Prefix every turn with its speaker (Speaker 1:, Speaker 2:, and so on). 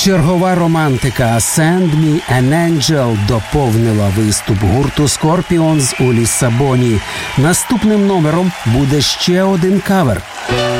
Speaker 1: Чергова романтика «Send me an angel» доповнила виступ гурту Scorpions у Ліссабоні. Наступним номером буде ще один кавер.